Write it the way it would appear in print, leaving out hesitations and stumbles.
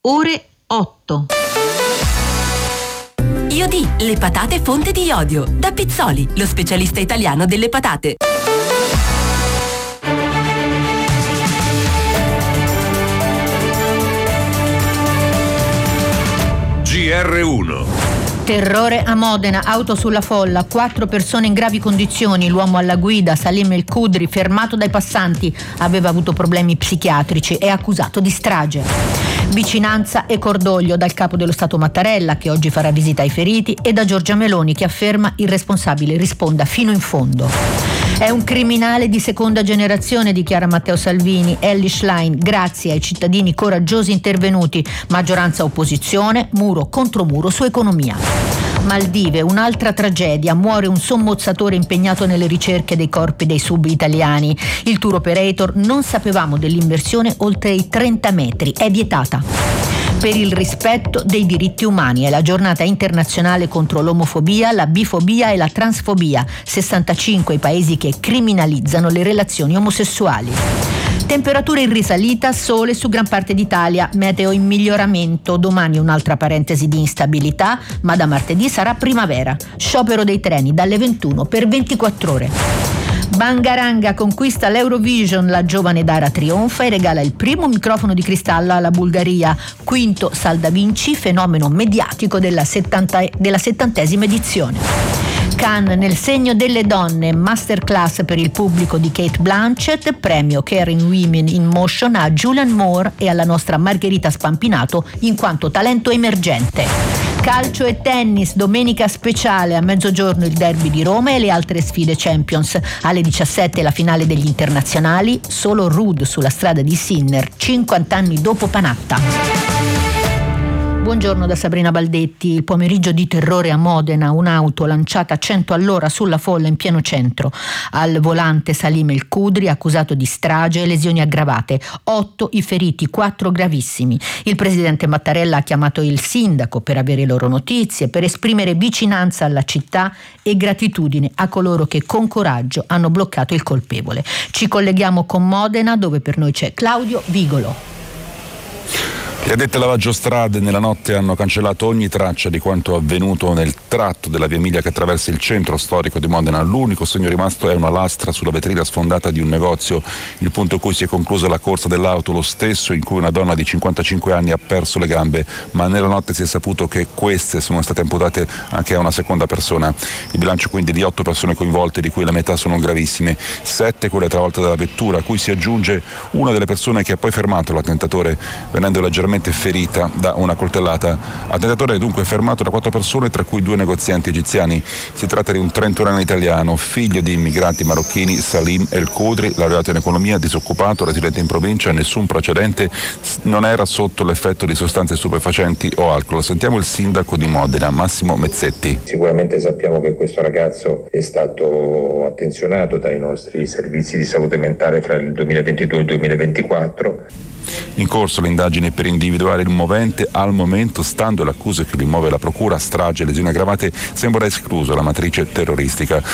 ore 8. Iodì, le patate fonte di iodio. Da Pizzoli, lo specialista italiano delle patate. GR1. Terrore a Modena, auto sulla folla, 4 persone in gravi condizioni, l'uomo alla guida, Salim El Khudri, fermato dai passanti, aveva avuto problemi psichiatrici, è accusato di strage. Vicinanza e cordoglio dal capo dello Stato Mattarella, che oggi farà visita ai feriti, e da Giorgia Meloni, che afferma il responsabile risponda fino in fondo. È un criminale di seconda generazione, dichiara Matteo Salvini. Elly Schlein, grazie ai cittadini coraggiosi intervenuti, maggioranza opposizione, muro contro muro su economia. Maldive, un'altra tragedia, muore un sommozzatore impegnato nelle ricerche dei corpi dei sub italiani. Il tour operator: non sapevamo dell'immersione oltre i 30 metri, è vietata. Per il rispetto dei diritti umani è la giornata internazionale contro l'omofobia, la bifobia e la transfobia. 65 i paesi che criminalizzano le relazioni omosessuali. Temperature in risalita, sole su gran parte d'Italia, meteo in miglioramento. Domani un'altra parentesi di instabilità, ma da martedì sarà primavera. Sciopero dei treni dalle 21 per 24 ore. Bangaranga conquista l'Eurovision, la giovane Dara trionfa e regala il primo microfono di cristallo alla Bulgaria. Quinto Salda Vinci, fenomeno mediatico della 70esima edizione. Cannes, nel segno delle donne, masterclass per il pubblico di Cate Blanchett, premio Caring Women in Motion a Julianne Moore e alla nostra Margherita Spampinato in quanto talento emergente. Calcio e tennis, domenica speciale, a mezzogiorno il derby di Roma e le altre sfide Champions. Alle 17 la finale degli internazionali, solo Ruud sulla strada di Sinner, 50 anni dopo Panatta. Buongiorno da Sabrina Baldetti. Il pomeriggio di terrore a Modena, un'auto lanciata a 100 all'ora sulla folla in pieno centro. Al volante Salim El Khudri, accusato di strage e lesioni aggravate. 8 i feriti, 4 gravissimi. Il presidente Mattarella ha chiamato il sindaco per avere loro notizie, per esprimere vicinanza alla città e gratitudine a coloro che con coraggio hanno bloccato il colpevole. Ci colleghiamo con Modena, dove per noi c'è Claudio Vigolo. Gli addetti al lavaggio strade nella notte hanno cancellato ogni traccia di quanto avvenuto nel tratto della via Emilia che attraversa il centro storico di Modena. L'unico segno rimasto è una lastra sulla vetrina sfondata di un negozio, il punto in cui si è conclusa la corsa dell'auto, lo stesso in cui una donna di 55 anni ha perso le gambe, ma nella notte si è saputo che queste sono state amputate anche a una seconda persona. Il bilancio quindi di 8 persone coinvolte, di cui la metà sono gravissime, 7 quelle travolte dalla vettura, a cui si aggiunge una delle persone che ha poi fermato l'attentatore, venendo leggermente ferita da una coltellata. Attentatore è dunque fermato da 4 persone, tra cui 2 negozianti egiziani. Si tratta di un 31enne italiano, figlio di immigrati marocchini, Salim El Khudri, laureato in economia, disoccupato, residente in provincia, nessun precedente, non era sotto l'effetto di sostanze stupefacenti o alcol. Sentiamo il sindaco di Modena, Massimo Mezzetti. Sicuramente sappiamo che questo ragazzo è stato attenzionato dai nostri servizi di salute mentale fra il 2022 e il 2024. In corso le indagini per individuare il movente. Al momento, stando all'accusa che li muove la procura, strage e lesioni aggravate, sembra escluso la matrice terroristica.